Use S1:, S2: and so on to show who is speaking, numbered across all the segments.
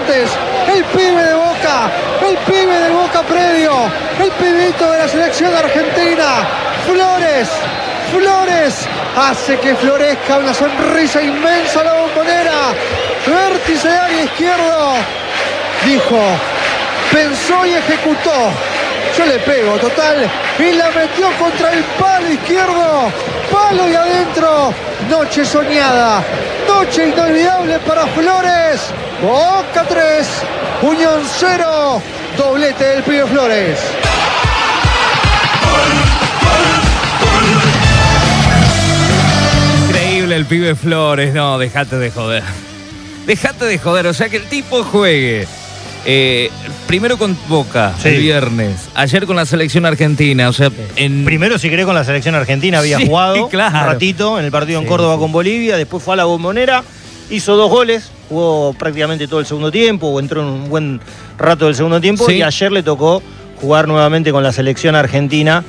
S1: instantes. El pibe de Boca, el pibe de Boca Predio, el pibito de la selección argentina. Flores hace que florezca una sonrisa inmensa a la Bombonera. Vértice de área izquierdo. Dijo, pensó y ejecutó. Yo le pego, total. Y la metió contra el palo izquierdo. Palo y adentro. Noche soñada. Noche inolvidable para Flores. Boca 3, Unión 0. Doblete del pibe Flores.
S2: Increíble el pibe Flores. No, dejate de joder. Dejate de joder. O sea, que el tipo juegue. Primero con Boca, sí, el viernes. Ayer con la selección argentina. O sea,
S3: primero, si querés, con la selección argentina había jugado
S2: claro,
S3: un ratito en el partido en Córdoba con Bolivia. Después fue a la Bombonera, hizo 2 goles, jugó prácticamente todo el segundo tiempo, o entró en un buen rato del segundo tiempo. Y ayer le tocó jugar nuevamente con la selección argentina.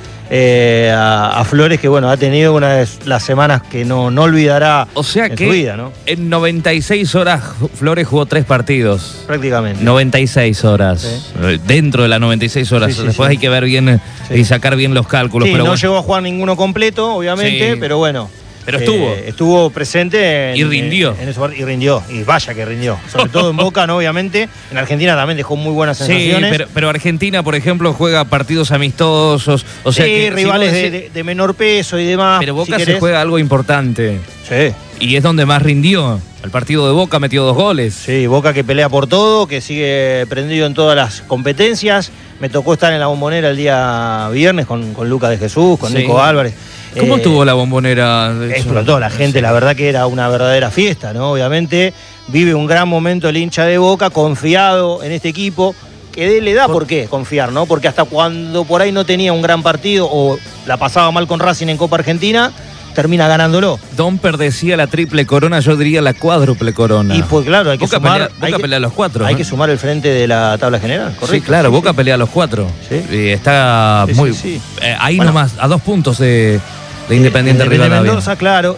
S3: A Flores, que bueno, ha tenido una de las semanas que no olvidará,
S2: o sea,
S3: en
S2: que
S3: su vida, ¿no?
S2: En 96 horas Flores jugó 3 partidos.
S3: Prácticamente.
S2: 96 horas. Sí. Dentro de las 96 horas. Después hay que ver bien y sacar bien los cálculos.
S3: Sí,
S2: pero
S3: no llegó a jugar ninguno completo, obviamente, pero bueno.
S2: Pero
S3: estuvo presente
S2: y rindió.
S3: Y rindió. Y vaya que rindió. Sobre todo en Boca, ¿no? Obviamente. En Argentina también dejó muy buenas sensaciones.
S2: Sí, pero Argentina, por ejemplo, juega partidos amistosos. O sea, que
S3: rivales de menor peso y demás.
S2: Pero Boca se juega algo importante.
S3: Sí.
S2: Y es donde más rindió. El partido de Boca metió 2 goles.
S3: Sí, Boca que pelea por todo, que sigue prendido en todas las competencias. Me tocó estar en la Bombonera el día viernes con Lucas de Jesús, con Nico Álvarez.
S2: ¿Cómo estuvo la Bombonera?
S3: Explotó la gente, la verdad que era una verdadera fiesta, ¿no? Obviamente vive un gran momento el hincha de Boca, confiado en este equipo, que le da por qué confiar, ¿no? Porque hasta cuando por ahí no tenía un gran partido o la pasaba mal con Racing en Copa Argentina, termina ganándolo.
S2: Domper decía la triple corona, yo diría la cuádruple corona.
S3: Y pues claro, hay que
S2: Boca
S3: sumar.
S2: Boca pelea a los 4.
S3: Hay que sumar el frente de la tabla general, ¿correcto?
S2: Sí, claro, Boca pelea a los 4.
S3: Sí.
S2: Está muy. Ahí nomás, a 2 puntos de Independiente Rivadavia.
S3: De Mendoza, claro,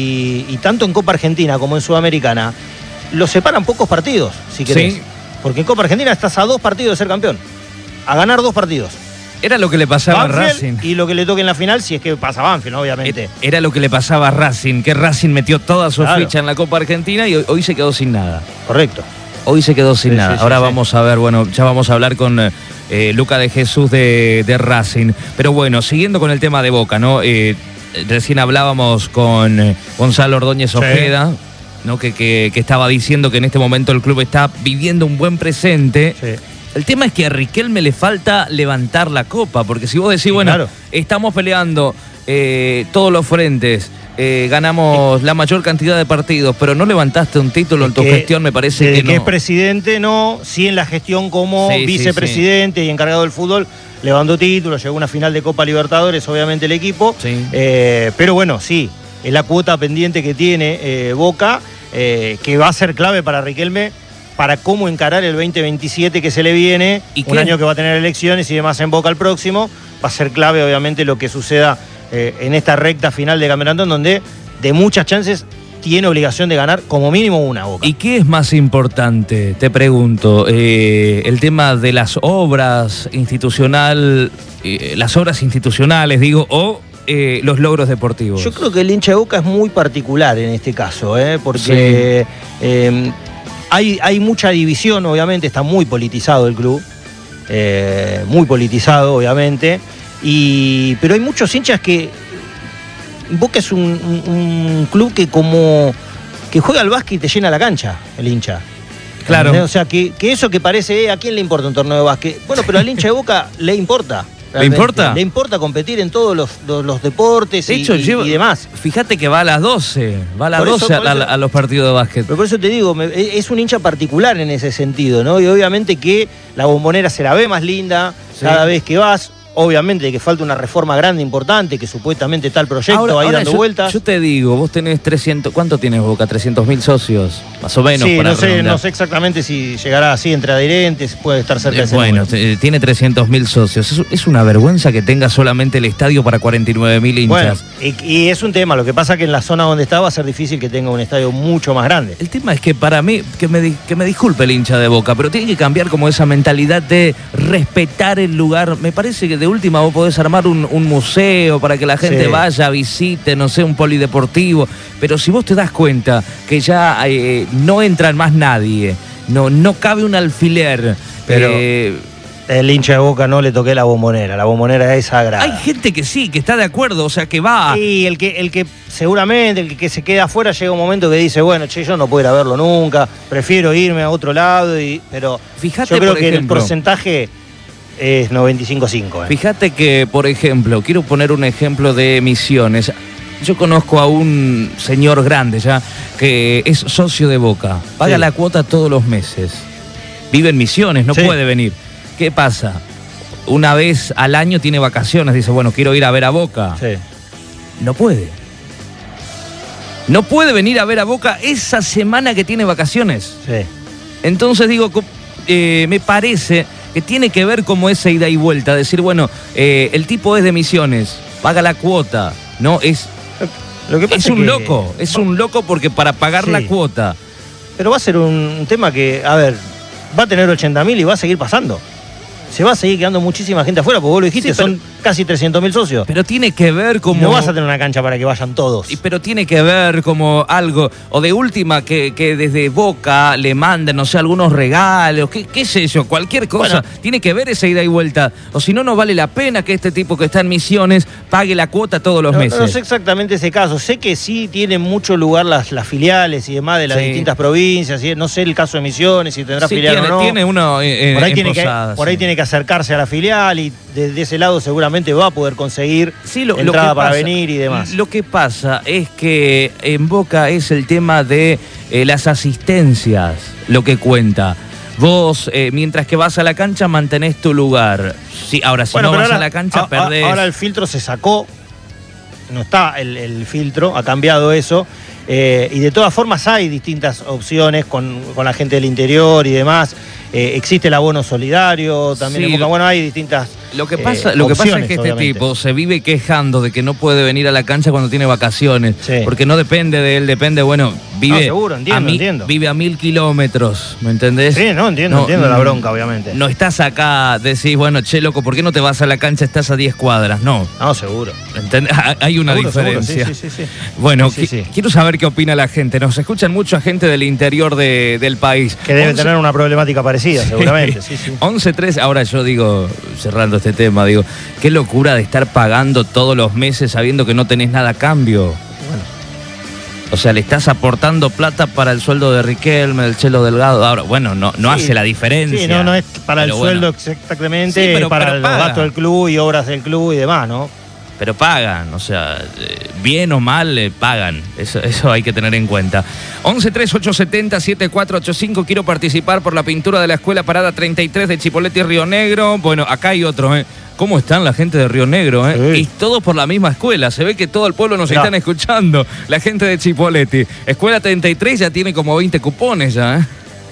S3: y tanto en Copa Argentina como en Sudamericana, los separan pocos partidos, si querés. Sí. Porque en Copa Argentina estás a 2 partidos de ser campeón. A ganar 2 partidos.
S2: Era lo que le pasaba a Racing.
S3: Y lo que le toque en la final, si es que pasa Banfield, obviamente.
S2: Era lo que le pasaba a Racing, que Racing metió toda su ficha en la Copa Argentina y hoy se quedó sin nada.
S3: Correcto.
S2: Hoy se quedó sin nada. Ahora vamos a ver, bueno, ya vamos a hablar con Lucas de Jesús de Racing. Pero bueno, siguiendo con el tema de Boca, ¿no? Recién hablábamos con Gonzalo Ordóñez Ojeda, ¿no? Que estaba diciendo que en este momento el club está viviendo un buen presente. Sí. El tema es que a Riquelme le falta levantar la copa, porque si vos decís, estamos peleando todos los frentes, ganamos la mayor cantidad de partidos, pero no levantaste un título en tu gestión, me parece que no.
S3: Que es presidente, no, sí en la gestión como vicepresidente y encargado del fútbol, levantó títulos, llegó a una final de Copa Libertadores, obviamente el equipo, pero bueno, sí, es la cuota pendiente que tiene Boca, que va a ser clave para Riquelme, para cómo encarar el 2027 que se le viene, un año que va a tener elecciones y demás en Boca el próximo, va a ser clave obviamente lo que suceda en esta recta final de campeonato, en donde de muchas chances tiene obligación de ganar como mínimo una Boca.
S2: ¿Y qué es más importante, te pregunto, el tema de las obras las obras institucionales, digo, o los logros deportivos?
S3: Yo creo que el hincha de Boca es muy particular en este caso, porque hay mucha división, obviamente, está muy politizado el club, muy politizado, obviamente, pero hay muchos hinchas que... Boca es un club que juega al básquet y te llena la cancha, el hincha.
S2: Claro.
S3: ¿Entendés? O sea, que eso que parece, ¿a quién le importa un torneo de básquet? Bueno, pero al hincha de Boca le importa.
S2: ¿Le importa?
S3: Le importa competir en todos los deportes y demás.
S2: Fíjate que va a las 12, a los partidos de básquet.
S3: Pero por eso te digo, es un hincha particular en ese sentido, ¿no? Y obviamente que la Bombonera se la ve más linda cada vez que vas. Obviamente que falta una reforma grande, importante, que supuestamente está el proyecto ahí dando vueltas.
S2: Yo te digo, vos tenés 300, ¿cuánto tienes Boca? 300.000 socios. Más o menos.
S3: Sí,
S2: para
S3: no sé exactamente si llegará así entre adherentes, puede estar cerca de ese
S2: número. Tiene 300.000 socios. Es una vergüenza que tenga solamente el estadio para 49.000 hinchas.
S3: Bueno, y es un tema, lo que pasa que en la zona donde está va a ser difícil que tenga un estadio mucho más grande.
S2: El tema es que para mí, que me disculpe el hincha de Boca, pero tiene que cambiar como esa mentalidad de respetar el lugar. Me parece que de última vos podés armar un museo para que la gente vaya, visite, no sé, un polideportivo. Pero si vos te das cuenta que ya no entra más nadie, no cabe un alfiler.
S3: Pero el hincha de Boca no le toqué la Bombonera es sagrada.
S2: Hay gente que sí, que está de acuerdo, o sea, que va.
S3: Y el que seguramente, el que se queda afuera, llega un momento que dice, bueno, che, yo no puedo ir a verlo nunca, prefiero irme a otro lado, pero
S2: fíjate,
S3: yo creo que el porcentaje es 95-5.
S2: Fíjate que, por ejemplo, quiero poner un ejemplo de Misiones. Yo conozco a un señor grande ya, que es socio de Boca, paga la cuota todos los meses, vive en Misiones, no puede venir. ¿Qué pasa? Una vez al año tiene vacaciones, dice, bueno, quiero ir a ver a Boca.
S3: Sí.
S2: No puede. No puede venir a ver a Boca esa semana que tiene vacaciones.
S3: Sí.
S2: Entonces digo, me parece que tiene que ver como esa ida y vuelta, decir, bueno, el tipo es de Misiones, paga la cuota, ¿no? Es un loco porque para pagar la cuota.
S3: Pero va a ser un tema que, a ver, va a tener 80.000 y va a seguir pasando. Se va a seguir quedando muchísima gente afuera, porque vos lo dijiste, son casi 300.000 socios.
S2: Pero tiene que ver como...
S3: No vas a tener una cancha para que vayan todos.
S2: Pero tiene que ver como algo, o de última, que desde Boca le manden, no sé, algunos regalos, qué sé yo, cualquier cosa. Bueno, tiene que ver esa ida y vuelta. O si no, no vale la pena que este tipo que está en Misiones pague la cuota todos los meses.
S3: No sé exactamente ese caso. Sé que sí tienen mucho lugar las filiales y demás de las distintas provincias. No sé el caso de Misiones, si tendrá filial o no.
S2: Tiene uno
S3: por ahí tiene que acercarse a la filial y desde ese lado seguramente va a poder conseguir entrada para venir y demás.
S2: Lo que pasa es que en Boca es el tema de las asistencias lo que cuenta. Vos, mientras que vas a la cancha, mantenés tu lugar. Sí, ahora, si no vas a la cancha, perdés.
S3: Ahora el filtro se sacó. No está el filtro, ha cambiado eso. Y de todas formas hay distintas opciones con la gente del interior y demás. Existe el abono solidario también. Sí, bueno, hay distintas
S2: Lo que pasa es que este tipo se vive quejando de que no puede venir a la cancha cuando tiene vacaciones. Sí. Porque no depende de él, depende, bueno, vive,
S3: seguro, entiendo.
S2: Vive a 1000 kilómetros, ¿me entendés?
S3: Sí, entiendo la bronca, obviamente.
S2: No estás acá, decís, bueno, che, loco, ¿por qué no te vas a la cancha? Estás a 10 cuadras. No,
S3: seguro.
S2: Hay una diferencia.
S3: Sí.
S2: Bueno, quiero saber qué opina la gente. Nos escuchan mucha gente del interior del país.
S3: Que debe tener una problemática parecida, seguramente.
S2: 11-3, ahora yo digo, cerrando este tema, digo, qué locura de estar pagando todos los meses sabiendo que no tenés nada a cambio.
S3: Bueno.
S2: O sea, le estás aportando plata para el sueldo de Riquelme, del Chelo Delgado. Ahora, bueno, no hace la diferencia.
S3: Sí, no es para el sueldo exactamente, pero para los gastos del club y obras del club y demás, ¿no?
S2: Pero pagan, o sea, bien o mal pagan, eso hay que tener en cuenta. 11-3870-7485, quiero participar por la pintura de la Escuela Parada 33 de Chipoleti, Río Negro. Bueno, acá hay otro, ¿Cómo están la gente de Río Negro? Sí. Y todos por la misma escuela, se ve que todo el pueblo nos están escuchando, la gente de Chipoleti. Escuela 33 ya tiene como 20 cupones ya,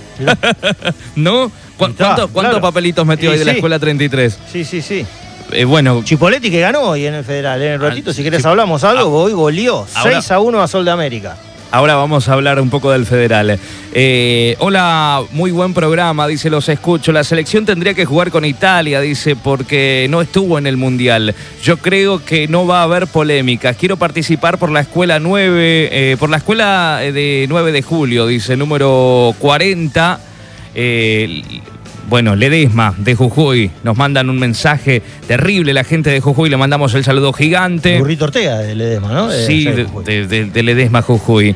S2: ¿No? ¿Cuántos papelitos metió ahí de la Escuela 33?
S3: Sí.
S2: Bueno,
S3: Chipoleti que ganó hoy en el Federal. En el ratito, si querés hablamos algo, hoy goleó 6-1 a Sol de América.
S2: Ahora vamos a hablar un poco del Federal. Hola, muy buen programa, dice, los escucho. La selección tendría que jugar con Italia, dice, porque no estuvo en el Mundial. Yo creo que no va a haber polémicas. Quiero participar por la escuela 9, por la escuela de 9 de julio, dice, número 40. Bueno, Ledesma de Jujuy, nos mandan un mensaje terrible la gente de Jujuy, le mandamos el saludo gigante.
S3: Burrito Ortega de Ledesma, ¿no?
S2: Sí, de Ledesma Jujuy.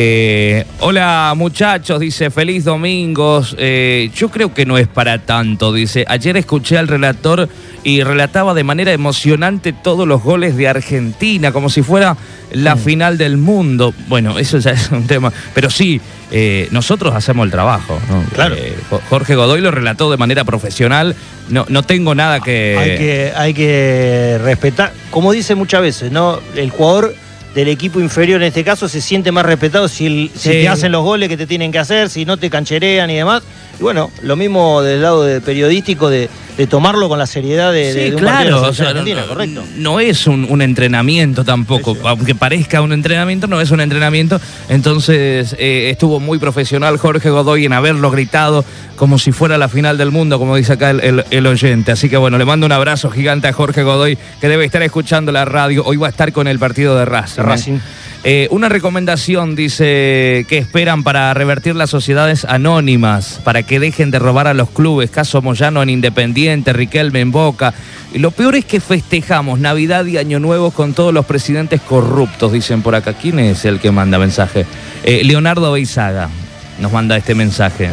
S2: Hola muchachos, dice, feliz domingo. Yo creo que no es para tanto, dice. Ayer escuché al relator y relataba de manera emocionante todos los goles de Argentina, como si fuera la final del mundo. Bueno, eso ya es un tema, pero sí, nosotros hacemos el trabajo, ¿no?
S3: Claro.
S2: Jorge Godoy lo relató de manera profesional, no tengo nada que...
S3: Hay que respetar, como dice muchas veces, ¿no? El jugador del equipo inferior en este caso se siente más respetado si te hacen los goles que te tienen que hacer, si no te cancherean y demás. Y bueno, lo mismo del lado periodístico de tomarlo con la seriedad de un partido de la selección argentina, correcto.
S2: No es un entrenamiento tampoco, aunque parezca un entrenamiento, no es un entrenamiento. Entonces estuvo muy profesional Jorge Godoy en haberlo gritado como si fuera la final del mundo, como dice acá el oyente. Así que bueno, le mando un abrazo gigante a Jorge Godoy, que debe estar escuchando la radio. Hoy va a estar con el partido de Racing. Una recomendación, dice, que esperan para revertir las sociedades anónimas, para que dejen de robar a los clubes, caso Moyano en Independiente, Riquelme en Boca. Y lo peor es que festejamos Navidad y Año Nuevo con todos los presidentes corruptos, dicen por acá. ¿Quién es el que manda mensaje? Leonardo Beizaga nos manda este mensaje.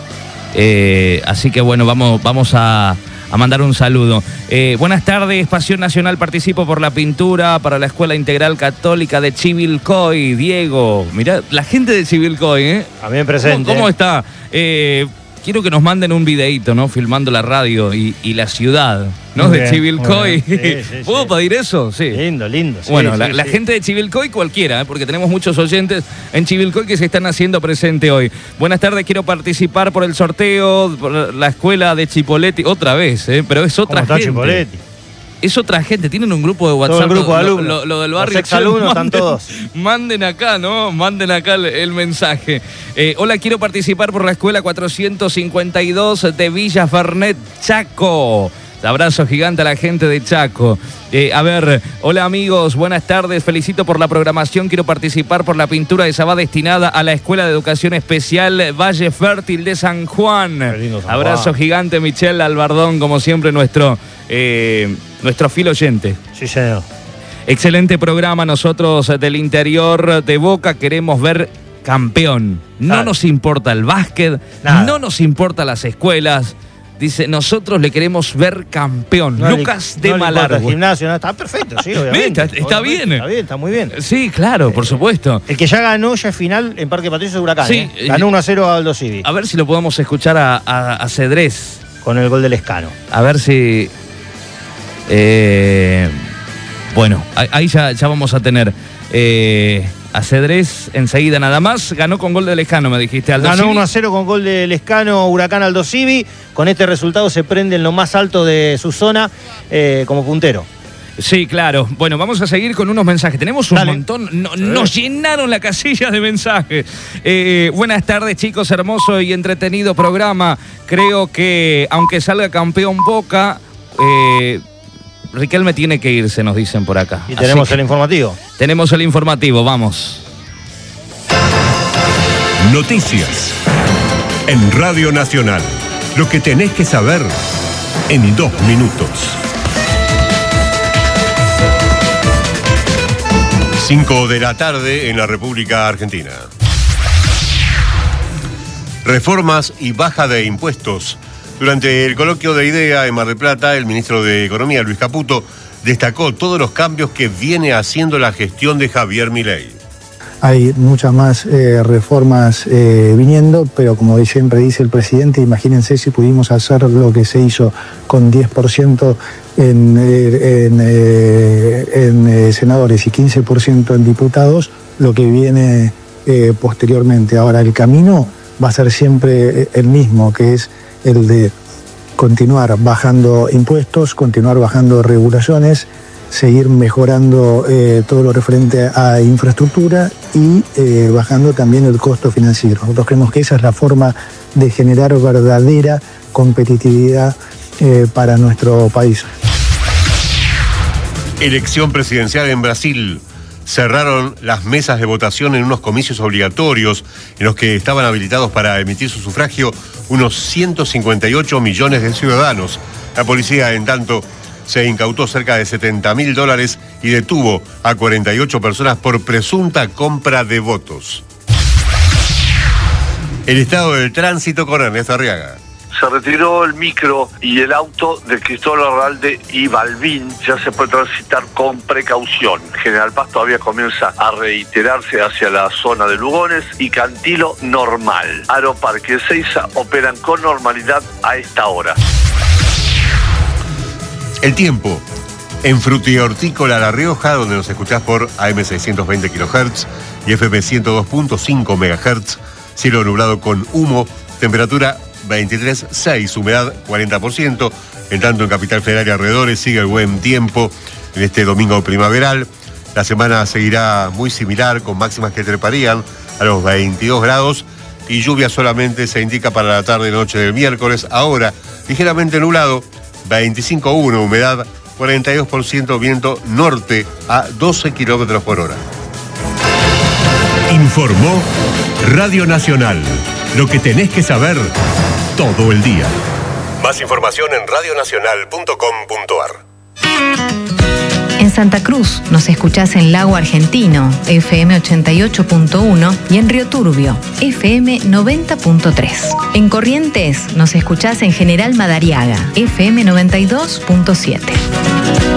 S2: Así que bueno, vamos a mandar un saludo. Buenas tardes, Pasión Nacional, participo por la pintura para la Escuela Integral Católica de Chivilcoy. Diego, mirá, la gente de Chivilcoy,
S3: También presente.
S2: ¿Cómo está? Quiero que nos manden un videíto, ¿no? Filmando la radio y la ciudad, ¿no? De Chivilcoy. ¿Puedo pedir eso? Sí.
S3: Lindo. Sí,
S2: bueno, la gente de Chivilcoy cualquiera, porque tenemos muchos oyentes en Chivilcoy que se están haciendo presente hoy. Buenas tardes, quiero participar por el sorteo, por la escuela de Chipoletti. Otra vez, pero es otra gente.
S3: Chipoletti?
S2: Es otra gente, tienen un grupo de WhatsApp.
S3: Todo el grupo de alumnos.
S2: Lo del barrio.
S3: Los exalumnos están todos.
S2: Manden acá, ¿no? Manden acá el mensaje. Hola, quiero participar por la escuela 452 de Villa Fernet, Chaco. Abrazo gigante a la gente de Chaco. A ver, hola amigos, buenas tardes, felicito por la programación, quiero participar por la pintura que se va destinada a la Escuela de Educación Especial Valle Fértil de San Juan. Abrazo gigante, Michelle Albardón, como siempre nuestro fiel oyente.
S3: Sí, señor.
S2: Excelente programa, nosotros del interior de Boca queremos ver campeón. No nos importa el básquet, no nos importa las escuelas. Dice, nosotros le queremos ver campeón. Lucas de Malargüe.
S3: El gimnasio, está perfecto, sí, obviamente.
S2: Está bien.
S3: Está bien, está muy bien.
S2: Sí, claro, por supuesto.
S3: El que ya ganó, ya es final en Parque Patricios de Huracán. Sí, ganó 1-0 a Aldo Civi.
S2: A ver si lo podemos escuchar a Cedrés.
S3: Con el gol del Lescano.
S2: A ver si... bueno, ahí ya vamos a tener... a Cedrés enseguida nada más. Ganó con gol de Lescano, me dijiste, Aldo
S3: Civi.
S2: Ganó
S3: 1-0 con gol de Lescano, Huracán Aldo Civi. Con este resultado se prende en lo más alto de su zona como puntero.
S2: Sí, claro. Bueno, vamos a seguir con unos mensajes. Tenemos un montón. Nos llenaron la casilla de mensajes. Buenas tardes, chicos. Hermoso y entretenido programa. Creo que, aunque salga campeón Boca... Riquelme tiene que irse, nos dicen por acá.
S3: Y tenemos el informativo.
S2: Tenemos el informativo, vamos.
S4: Noticias en Radio Nacional. Lo que tenés que saber en 2 minutos. 5 de la tarde en la República Argentina. Reformas y baja de impuestos. Durante el coloquio de IDEA en Mar del Plata, el ministro de Economía, Luis Caputo, destacó todos los cambios que viene haciendo la gestión de Javier Milei.
S5: Hay muchas más reformas viniendo, pero como siempre dice el presidente, imagínense si pudimos hacer lo que se hizo con 10% en senadores y 15% en diputados, lo que viene posteriormente. Ahora, el camino va a ser siempre el mismo, que es el de continuar bajando impuestos, continuar bajando regulaciones, seguir mejorando todo lo referente a infraestructura y bajando también el costo financiero. Nosotros creemos que esa es la forma de generar verdadera competitividad para nuestro país.
S4: Elección presidencial en Brasil. Cerraron las mesas de votación en unos comicios obligatorios en los que estaban habilitados para emitir su sufragio unos 158 millones de ciudadanos. La policía, en tanto, se incautó cerca de $70.000 y detuvo a 48 personas por presunta compra de votos. El estado del tránsito con Ernesto Arriaga.
S6: Se retiró el micro y el auto de Cristóbal Arralde y Balbín. Ya se puede transitar con precaución. General Paz todavía comienza a reiterarse hacia la zona de Lugones y Cantilo normal. Aeroparque y Ezeiza operan con normalidad a esta hora.
S4: El tiempo. En Frutihortícola La Rioja, donde nos escuchás por AM 620 kHz y FM 102.5 MHz, cielo nublado con humo, temperatura 23,6, humedad 40%. En tanto, en Capital Federal y alrededores sigue el buen tiempo en este domingo primaveral. La semana seguirá muy similar, con máximas que treparían a los 22 grados y lluvia solamente se indica para la tarde y noche del miércoles. Ahora, ligeramente nublado, 25,1, humedad 42%, viento norte a 12 kilómetros por hora.
S7: Informó Radio Nacional. Lo que tenés que saber todo el día. Más información en radionacional.com.ar.
S8: En Santa Cruz nos escuchás en Lago Argentino, FM 88.1 y en Río Turbio, FM 90.3. En Corrientes nos escuchás en General Madariaga, FM 92.7.